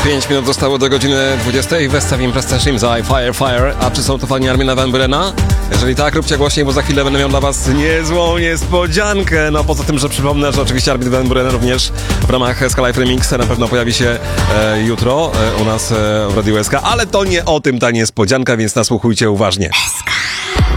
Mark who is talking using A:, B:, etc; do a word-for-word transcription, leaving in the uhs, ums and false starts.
A: pięć minut zostało do godziny dwudziestej. Westawim Prestation za Fire Fire. A czy są to fani Armina van Burena? Jeżeli tak, róbcie głośniej, bo za chwilę będę miał dla was niezłą niespodziankę. No poza tym, że przypomnę, że oczywiście Armin van Buren również w ramach S K Live Remix na pewno pojawi się e, jutro e, u nas e, w Radiu S K. Ale to nie o tym ta niespodzianka, więc nasłuchujcie uważnie.
B: S K.